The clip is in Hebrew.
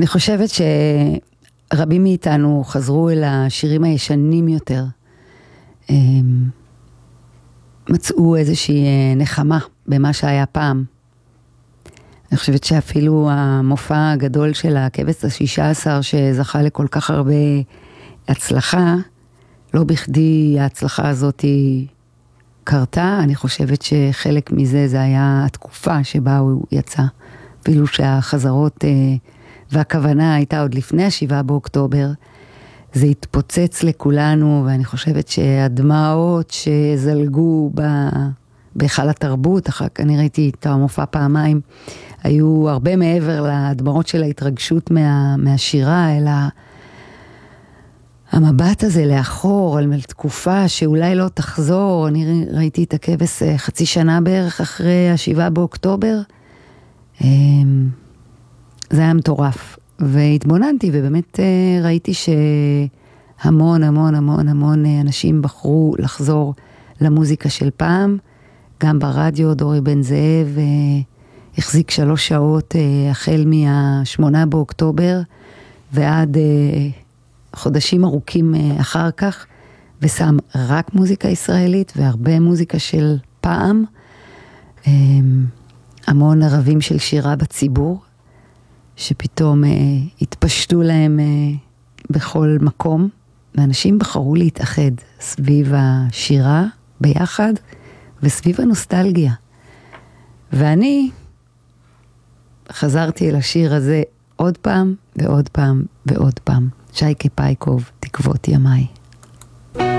אני חושבת שרבים מאיתנו חזרו אל השירים הישנים יותר. מצאו איזושהי נחמה במה שהיה פעם. אני חושבת שאפילו המופע הגדול של הכבש ה-16 שזכה לכל כך הרבה הצלחה, לא בכדי ההצלחה הזאת קרתה. אני חושבת שחלק מזה זה היה התקופה שבה הוא יצא. אפילו שהחזרות והכוונה הייתה עוד לפני ה7 באוקטובר, זה התפוצץ לכולנו, ואני חושבת שהדמעות שזלגו בהיכל התרבות, אחר כך אני ראיתי את המופע פעמיים, היו הרבה מעבר לדמעות של ההתרגשות מהשירה, אלא המבט הזה לאחור, על תקופה שאולי לא תחזור. אני ראיתי את הכבש חצי שנה בערך אחרי ה7 באוקטובר, זה היה מטורף. והתבוננתי, ובאמת ראיתי שהמון המון המון המון אנשים בחרו לחזור למוזיקה של פעם. גם ברדיו דורי בן זאב החזיק 3 שעות החל מה8 באוקטובר ועד חודשים ארוכים אחר כך, ושם רק מוזיקה ישראלית והרבה מוזיקה של פעם. המון ערבים של שירה בציבור, שפתאום התפשטו להם בכל מקום, ואנשים בחרו להתאחד סביב השירה ביחד, וסביב הנוסטלגיה. ואני חזרתי אל השיר הזה עוד פעם ועוד פעם ועוד פעם. שייקה פייקוב, תקוות ימיי.